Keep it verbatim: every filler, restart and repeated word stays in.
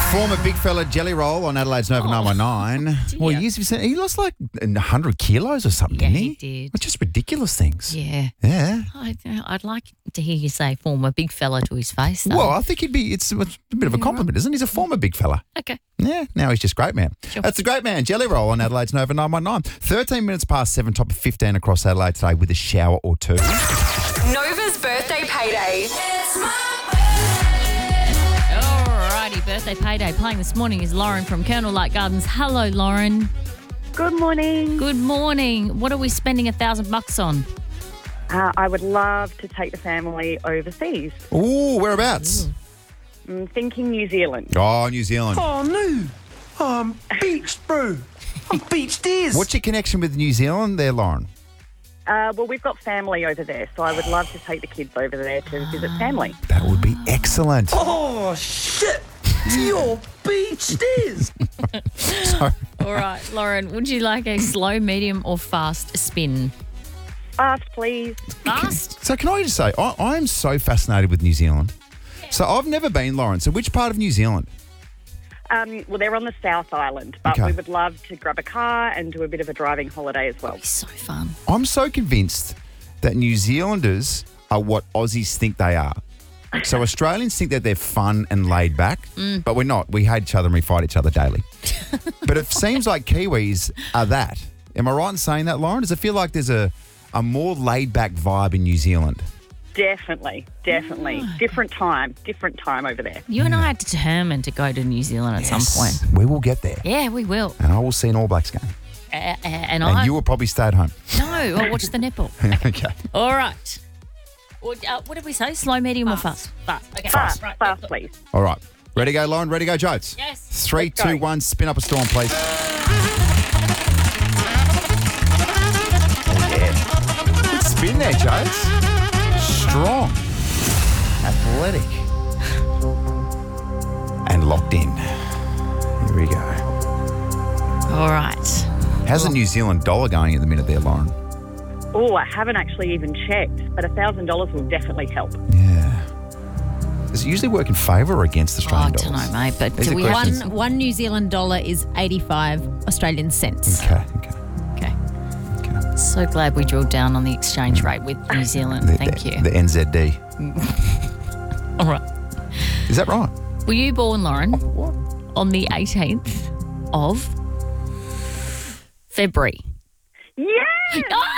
Former big fella Jelly Roll on Adelaide's Nova Oh, nine one nine. Well, dear. he, used to be, he lost like one hundred kilos or something, Yeah, didn't he he? did. Well, just ridiculous things. Yeah. Yeah. I'd, I'd like to hear you say former big fella to his face, though. Well, I think he'd be, it's a bit of a compliment, isn't he? He's a former big fella. Okay. Yeah, now he's just great man. Sure. That's the great man, Jelly Roll on Adelaide's Nova nine one nine. thirteen minutes past seven, top of fifteen across Adelaide today with a shower or two. Nova's birthday payday. Alrighty, birthday payday. Playing this morning is Lauren from Colonel Light Gardens. Hello, Lauren. Good morning. Good morning. What are we spending a thousand bucks on? Uh, I would love to take the family overseas. Ooh, whereabouts? I'm thinking New Zealand. Oh, New Zealand. Oh, no. I'm beached, bro. I'm beached ears. What's your connection with New Zealand there, Lauren? Uh, well, we've got family over there, so I would love to take the kids over there to visit family. That would be excellent. Oh, shit. You're beached ears. Sorry. All right, Lauren, would you like a slow, medium, or fast spin? Fast, please. Fast? So can I just say, I, I am so fascinated with New Zealand. So I've never been, Lauren. So which part of New Zealand? Um, well, they're on the South Island, but Okay. we would love to grab a car and do a bit of a driving holiday as well. It's so fun. I'm so convinced that New Zealanders are what Aussies think they are. So Australians think that they're fun and laid back, but we're not. We hate each other and we fight each other daily. But it seems like Kiwis are that. Am I right in saying that, Lauren? Does it feel like there's a, a more laid back vibe in New Zealand? Definitely, definitely. Different time, different time over there. You and I are determined to go to New Zealand at some point. We will get there. Yeah, we will. And I will see an All Blacks game. Uh, uh, and And I... you will probably stay at home. No, I'll watch the netball. Okay. All right. What, uh, what did we say? Slow, medium, or fast? Fast. Okay. Fast, Right. fast, please. All right. Ready to go, Lauren? Ready to go, Jotes? Yes. Three, Let's two, go. one. Spin up a storm, please. Oh, yeah. Good spin there, Jotes. Strong. Athletic. And locked in. Here we go. All right. How's the New Zealand dollar going at the minute there, Lauren? Oh, I haven't actually even checked, but one thousand dollars will definitely help. Yeah. Does it usually work in favour or against Oh, I Australian don't dollars? know, mate, but These do are we questions. have... One one New Zealand dollar is eighty-five Australian cents. Okay, okay. Okay. okay. So glad we drilled down on the exchange rate with New Zealand. The, Thank the, you. The N Z D. All right. Is that right? Were you born, Lauren, What? on the eighteenth of February? Yeah! Ah!